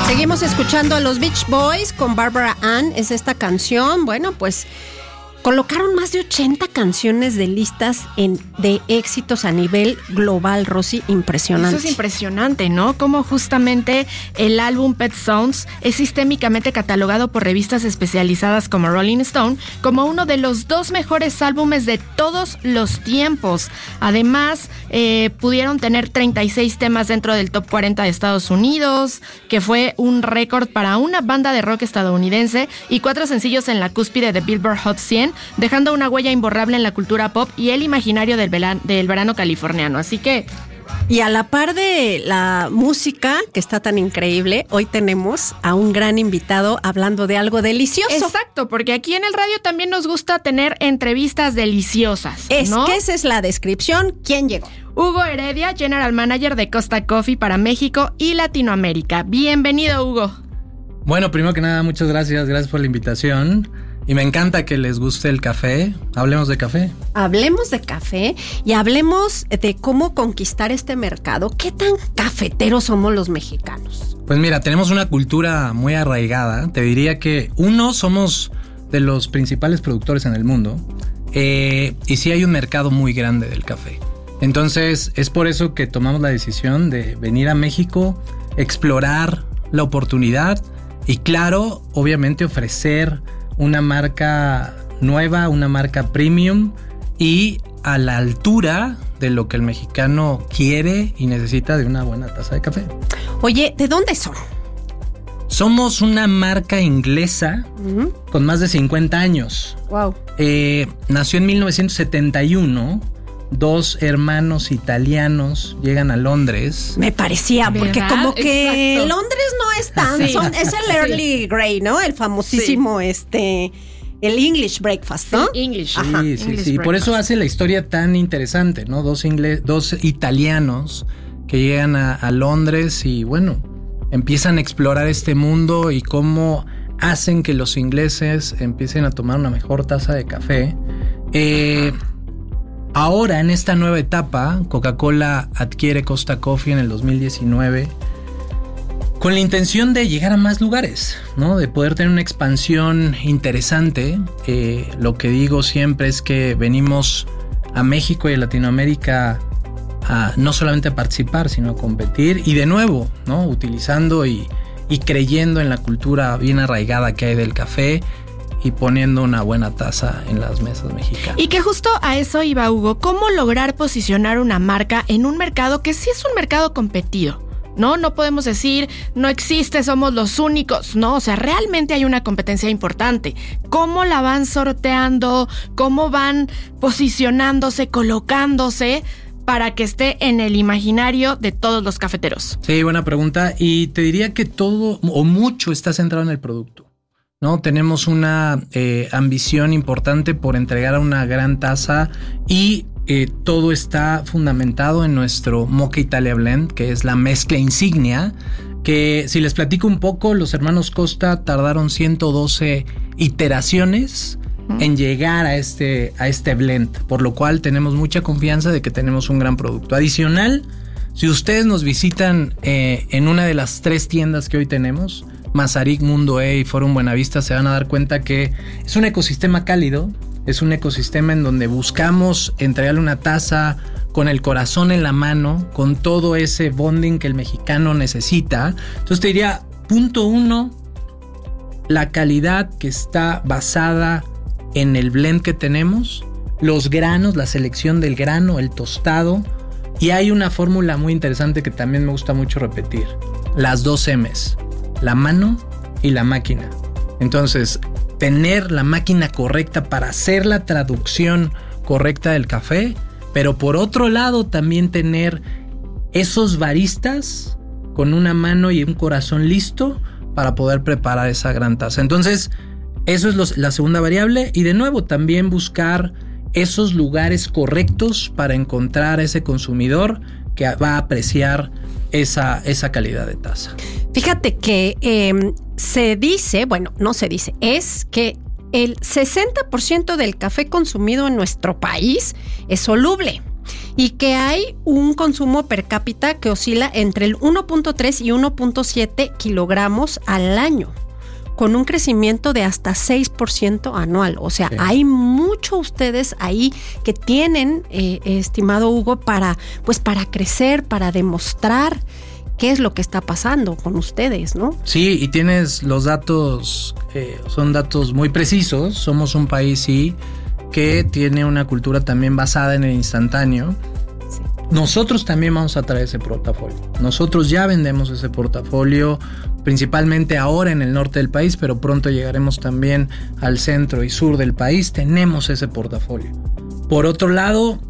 Seguimos escuchando a los Beach Boys con Barbara Ann, es esta canción. Bueno, pues colocaron más de 80 canciones de listas de éxitos a nivel global, Rosy, impresionante. Eso es impresionante, ¿no? Como justamente el álbum Pet Sounds es sistémicamente catalogado por revistas especializadas como Rolling Stone como uno de los 2 mejores álbumes de todos los tiempos. Además, pudieron tener 36 temas dentro del Top 40 de Estados Unidos, que fue un récord para una banda de rock estadounidense, y 4 sencillos en la cúspide de Billboard Hot 100, dejando una huella imborrable en la cultura pop y el imaginario del verano californiano. Así que... Y a la par de la música, que está tan increíble, hoy tenemos a un gran invitado hablando de algo delicioso. Exacto, porque aquí en el radio también nos gusta tener entrevistas deliciosas, ¿no? Que esa es la descripción. ¿Quién llegó? Hugo Heredia, General Manager de Costa Coffee para México y Latinoamérica. Bienvenido, Hugo. Bueno, primero que nada, muchas gracias por la invitación. Y me encanta que les guste el café. Hablemos de café. Hablemos de café y hablemos de cómo conquistar este mercado. ¿Qué tan cafeteros somos los mexicanos? Pues mira, tenemos una cultura muy arraigada. Te diría que somos de los principales productores en el mundo. Y sí hay un mercado muy grande del café. Entonces es por eso que tomamos la decisión de venir a México, explorar la oportunidad y claro, obviamente ofrecer una marca nueva, una marca premium y a la altura de lo que el mexicano quiere y necesita de una buena taza de café. Oye, ¿de dónde son? Somos una marca inglesa con más de 50 años. Wow. Nació en 1971. 2 hermanos italianos llegan a Londres. Me parecía, porque ¿verdad? como que Exacto. Londres no es tan... Sí. Es el Early Grey, ¿no? El famosísimo, el English Breakfast, ¿no? Sí, English. Ajá. Sí. Por eso hace la historia tan interesante, ¿no? 2 italianos que llegan a Londres y, bueno, empiezan a explorar este mundo y cómo hacen que los ingleses empiecen a tomar una mejor taza de café. Ahora, en esta nueva etapa, Coca-Cola adquiere Costa Coffee en el 2019 con la intención de llegar a más lugares, ¿no? De poder tener una expansión interesante. Lo que digo siempre es que venimos a México y a Latinoamérica no solamente a participar, sino a competir y de nuevo, ¿no? Utilizando y creyendo en la cultura bien arraigada que hay del café y poniendo una buena taza en las mesas mexicanas. Y que justo a eso iba, Hugo. ¿Cómo lograr posicionar una marca en un mercado que sí es un mercado competido? No podemos decir, no existe, somos los únicos. No, o sea, realmente hay una competencia importante. ¿Cómo la van sorteando? ¿Cómo van posicionándose, colocándose para que esté en el imaginario de todos los cafeteros? Sí, buena pregunta. Y te diría que todo o mucho está centrado en el producto, ¿no? Tenemos una ambición importante por entregar una gran taza y todo está fundamentado en nuestro Mocha Italia Blend, que es la mezcla insignia, que si les platico un poco, los hermanos Costa tardaron 112 iteraciones en llegar a este blend, por lo cual tenemos mucha confianza de que tenemos un gran producto. Adicional, si ustedes nos visitan en una de las 3 tiendas que hoy tenemos, Mazarik, Mundo E y Forum Buenavista, se van a dar cuenta que es un ecosistema cálido, es un ecosistema en donde buscamos entregarle una taza con el corazón en la mano, con todo ese bonding que el mexicano necesita. Entonces te diría, punto 1, la calidad que está basada en el blend que tenemos, los granos, la selección del grano, el tostado, y hay una fórmula muy interesante que también me gusta mucho repetir, las 2 M's. La mano y la máquina. Entonces, tener la máquina correcta para hacer la traducción correcta del café, pero por otro lado también tener esos baristas con una mano y un corazón listo para poder preparar esa gran taza. Entonces, eso es la segunda variable y de nuevo también buscar esos lugares correctos para encontrar a ese consumidor que va a apreciar esa calidad de taza. Fíjate que se dice, bueno, no se dice, es que el 60% del café consumido en nuestro país es soluble. y que hay un consumo per cápita que oscila entre el 1.3 y 1.7 kilogramos al año, con un crecimiento de hasta 6% anual. O sea, hay mucho ustedes ahí que tienen, estimado Hugo, para crecer, para demostrar qué es lo que está pasando con ustedes, ¿no? Sí, y tienes los datos, son datos muy precisos. Somos un país, sí, que tiene una cultura también basada en el instantáneo. Sí. Nosotros también vamos a traer ese portafolio. Nosotros ya vendemos ese portafolio, principalmente ahora en el norte del país, pero pronto llegaremos también al centro y sur del país. Tenemos ese portafolio. Por otro lado,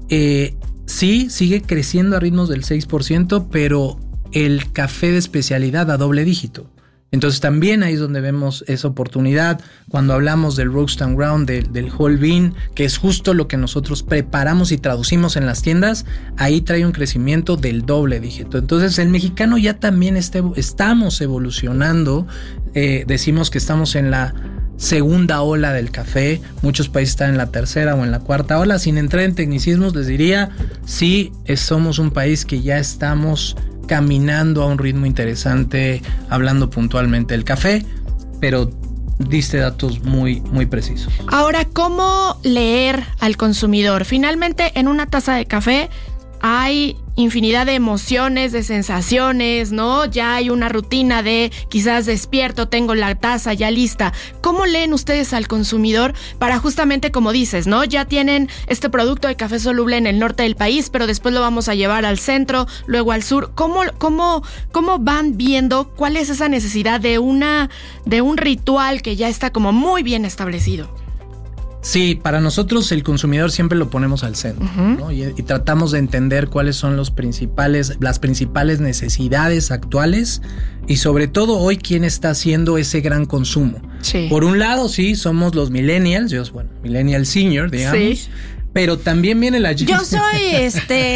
sí, sigue creciendo a ritmos del 6%, pero el café de especialidad a doble dígito. Entonces también ahí es donde vemos esa oportunidad cuando hablamos del roast and ground, del whole bean, que es justo lo que nosotros preparamos y traducimos en las tiendas. Ahí trae un crecimiento del doble dígito. Entonces el mexicano ya también estamos evolucionando. Decimos que estamos en la segunda ola del café. Muchos países están en la tercera o en la cuarta ola. Sin entrar en tecnicismos, les diría, sí, somos un país que ya estamos caminando a un ritmo interesante, hablando puntualmente del café, pero diste datos muy, muy precisos. Ahora, ¿cómo leer al consumidor? Finalmente, en una taza de café hay infinidad de emociones, de sensaciones, ¿no? Ya hay una rutina de quizás despierto, tengo la taza ya lista. ¿Cómo leen ustedes al consumidor para justamente, como dices, ¿no? Ya tienen este producto de café soluble en el norte del país, pero después lo vamos a llevar al centro, luego al sur. ¿Cómo van viendo cuál es esa necesidad de un ritual que ya está como muy bien establecido? Sí, para nosotros el consumidor siempre lo ponemos al centro, ¿no? Y tratamos de entender cuáles son las principales necesidades actuales y sobre todo hoy quién está haciendo ese gran consumo. Sí. Por un lado, sí, somos los millennials, millennial senior, digamos. Sí. Pero también viene la Yo soy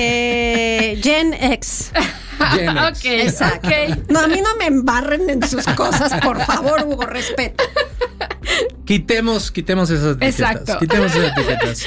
Gen X. Gen X. Ok, exacto. Okay. No, a mí no me embarren en sus cosas, por favor, Hugo, respeto. Quitemos esas etiquetas. Exacto. Quitemos esas etiquetas.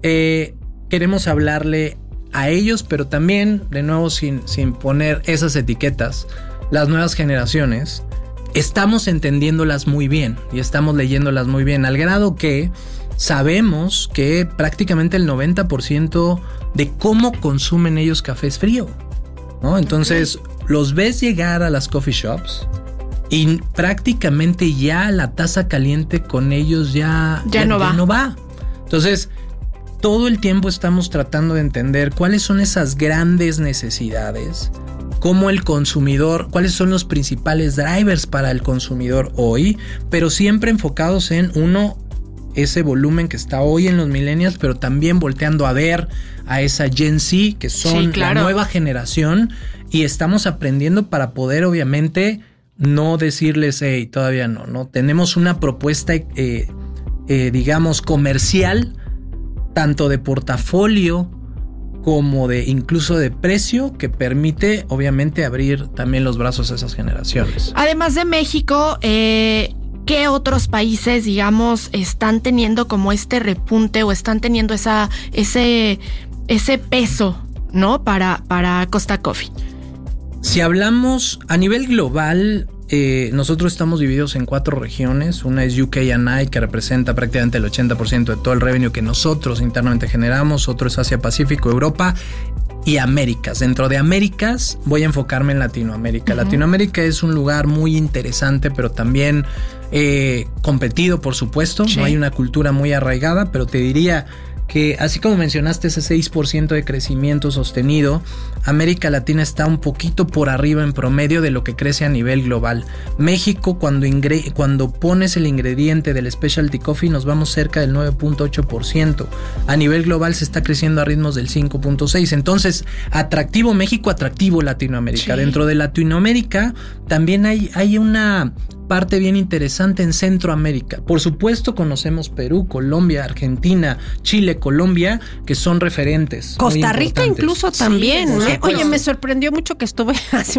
Queremos hablarle a ellos, pero también, de nuevo, sin poner esas etiquetas, las nuevas generaciones, estamos entendiéndolas muy bien y estamos leyéndolas muy bien, al grado que sabemos que prácticamente el 90% de cómo consumen ellos café es frío, ¿no? Entonces, los ves llegar a las coffee shops y prácticamente ya la taza caliente con ellos ya no va. Entonces, todo el tiempo estamos tratando de entender cuáles son esas grandes necesidades, cómo el consumidor, cuáles son los principales drivers para el consumidor hoy, pero siempre enfocados en ese volumen que está hoy en los millennials, pero también volteando a ver a esa Gen Z, que son la nueva generación, y estamos aprendiendo para poder, obviamente, no decirles, hey, todavía no. Tenemos una propuesta, digamos, comercial, tanto de portafolio como de incluso de precio, que permite, obviamente, abrir también los brazos a esas generaciones. Además de México, ¿qué otros países, digamos, están teniendo como este repunte o están teniendo ese peso, ¿no? Para Costa Coffee. Si hablamos a nivel global, nosotros estamos divididos en 4 regiones. Una es UK and I, que representa prácticamente el 80% de todo el revenue que nosotros internamente generamos. Otro es Asia Pacífico, Europa y Américas. Dentro de Américas voy a enfocarme en Latinoamérica. Latinoamérica es un lugar muy interesante, pero también competido, por supuesto. Sí. No hay una cultura muy arraigada, pero te diría que así como mencionaste ese 6% de crecimiento sostenido, América Latina está un poquito por arriba en promedio de lo que crece a nivel global. México, cuando pones el ingrediente del specialty coffee, nos vamos cerca del 9.8%. A nivel global se está creciendo a ritmos del 5.6%. Entonces, atractivo México, atractivo Latinoamérica. Sí. Dentro de Latinoamérica también hay una parte bien interesante en Centroamérica. Por supuesto, conocemos Perú, Colombia, Argentina, Chile, Colombia, que son referentes. Costa Rica incluso también. Sí, oye, me sorprendió mucho que estuve hace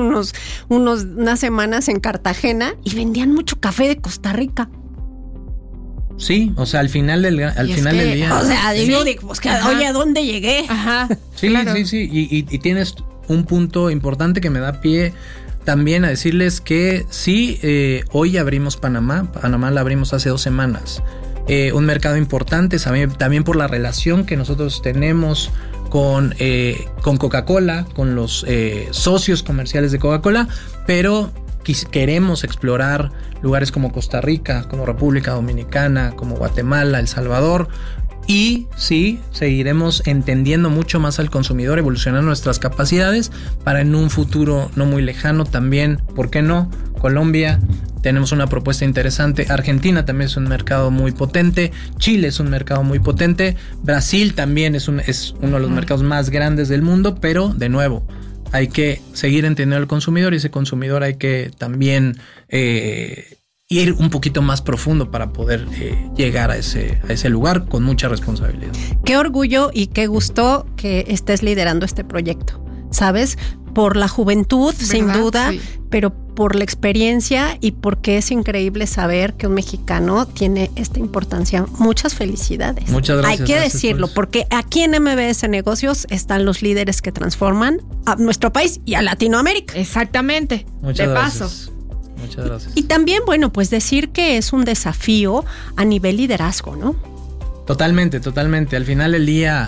unas semanas en Cartagena y vendían mucho café de Costa Rica. Sí, o sea, al final del día. O sea, digo, pues que, oye, ¿a dónde llegué? Ajá. Sí, claro. Sí. Y tienes un punto importante que me da pie también a decirles que sí, hoy abrimos Panamá. Panamá la abrimos hace 2 semanas. Un mercado importante, también por la relación que nosotros tenemos con Coca-Cola, con los socios comerciales de Coca-Cola, pero queremos explorar lugares como Costa Rica, como República Dominicana, como Guatemala, El Salvador. Y sí, seguiremos entendiendo mucho más al consumidor, evolucionando nuestras capacidades para en un futuro no muy lejano también, ¿por qué no? Colombia, tenemos una propuesta interesante. Argentina también es un mercado muy potente. Chile es un mercado muy potente. Brasil también es uno de los mercados más grandes del mundo, pero de nuevo, hay que seguir entendiendo al consumidor y ese consumidor hay que también ir un poquito más profundo para poder llegar a ese lugar con mucha responsabilidad. Qué orgullo y qué gusto que estés liderando este proyecto, ¿sabes? Por la juventud, ¿verdad? Sin duda, sí. Pero por la experiencia y porque es increíble saber que un mexicano tiene esta importancia. Muchas felicidades. Muchas gracias. Hay que decirlo, porque aquí en MBS Negocios están los líderes que transforman a nuestro país y a Latinoamérica. Exactamente. Muchas gracias. Paso. Muchas gracias. Y también, bueno, pues decir que es un desafío a nivel liderazgo, ¿no? Totalmente. Al final del día,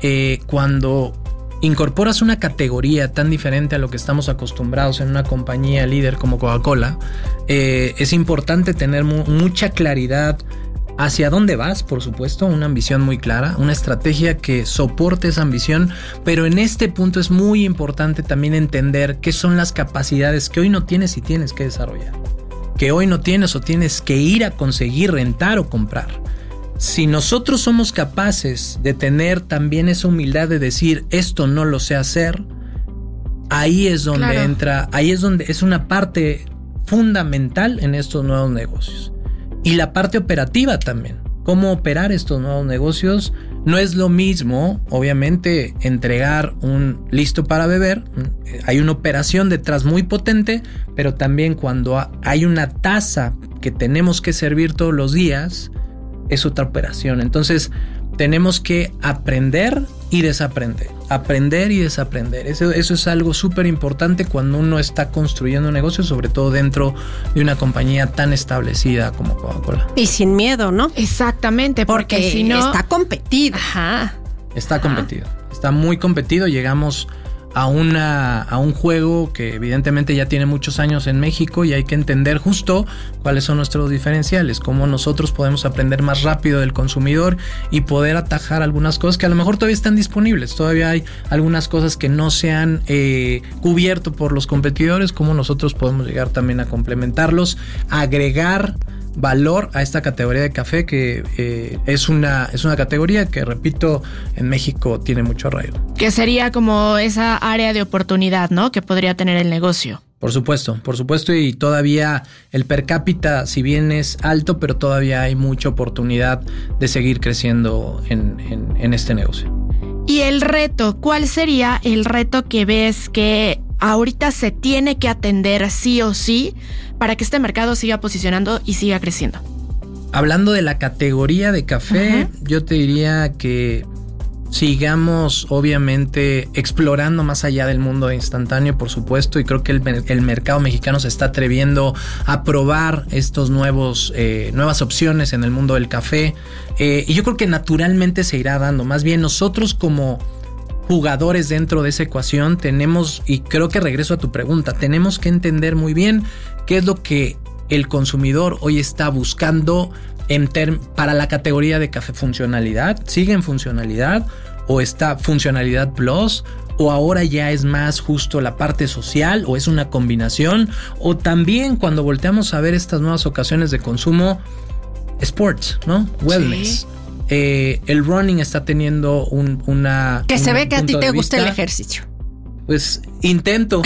cuando incorporas una categoría tan diferente a lo que estamos acostumbrados en una compañía líder como Coca-Cola, es importante tener mucha claridad hacia dónde vas, por supuesto, una ambición muy clara, una estrategia que soporte esa ambición, pero en este punto es muy importante también entender qué son las capacidades que hoy no tienes y tienes que desarrollar, que hoy no tienes o tienes que ir a conseguir, rentar o comprar. Si nosotros somos capaces de tener también esa humildad de decir esto no lo sé hacer, ahí es donde entra, ahí es donde es una parte fundamental en estos nuevos negocios. Y la parte operativa también, cómo operar estos nuevos negocios. No es lo mismo, obviamente, entregar un listo para beber. Hay una operación detrás muy potente, pero también cuando hay una taza que tenemos que servir todos los días, es otra operación. Entonces tenemos que aprender y desaprender. Aprender y desaprender. Eso es algo súper importante cuando uno está construyendo un negocio, sobre todo dentro de una compañía tan establecida como Coca-Cola. Y sin miedo, ¿no? Exactamente, porque si no... Está competido. Ajá. Está competido. Está muy competido. Llegamos a un juego que evidentemente ya tiene muchos años en México y hay que entender justo cuáles son nuestros diferenciales, cómo nosotros podemos aprender más rápido del consumidor y poder atajar algunas cosas que a lo mejor todavía están disponibles. Todavía hay algunas cosas que no se han cubierto por los competidores, cómo nosotros podemos llegar también a complementarlos, agregar valor a esta categoría de café que es una categoría que, repito, en México tiene mucho arraigo. Que sería como esa área de oportunidad, ¿no? Que podría tener el negocio. Por supuesto, y todavía el per cápita, si bien es alto, pero todavía hay mucha oportunidad de seguir creciendo en este negocio. Y el reto, ¿cuál sería el reto que ves que ahorita se tiene que atender sí o sí para que este mercado siga posicionando y siga creciendo? Hablando de la categoría de café, yo te diría que sigamos obviamente explorando más allá del mundo instantáneo, por supuesto, y creo que el mercado mexicano se está atreviendo a probar estos nuevas opciones en el mundo del café, y yo creo que naturalmente se irá dando. Más bien nosotros como jugadores dentro de esa ecuación tenemos, y creo que regreso a tu pregunta, tenemos que entender muy bien qué es lo que el consumidor hoy está buscando para la categoría de café. Funcionalidad, ¿sigue en funcionalidad o está funcionalidad plus? ¿O ahora ya es más justo la parte social o es una combinación? O también cuando volteamos a ver estas nuevas ocasiones de consumo, sports, ¿no? Wellness. Sí. El running está teniendo una... Que se ve que a ti te gusta el ejercicio. Pues intento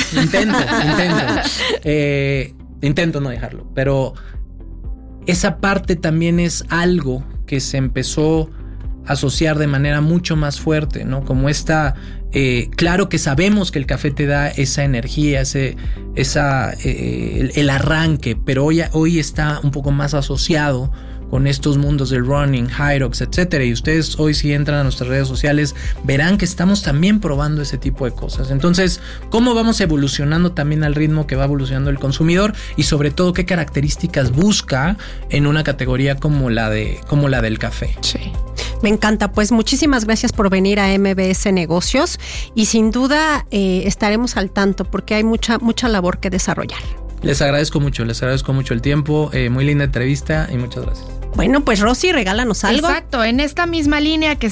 no dejarlo, pero esa parte también es algo que se empezó a asociar de manera mucho más fuerte, ¿no? Como claro que sabemos que el café te da esa energía, el arranque, pero hoy está un poco más asociado con estos mundos del running, Hyrox, etcétera. Y ustedes hoy, si entran a nuestras redes sociales, verán que estamos también probando ese tipo de cosas. Entonces, ¿cómo vamos evolucionando también al ritmo que va evolucionando el consumidor? Y sobre todo, ¿qué características busca en una categoría como la del café? Sí. Me encanta, pues muchísimas gracias por venir a MBS Negocios y sin duda estaremos al tanto porque hay mucha labor que desarrollar. Les agradezco mucho el tiempo, muy linda entrevista y muchas gracias. Bueno, pues Rosy, regálanos algo. Exacto, en esta misma línea que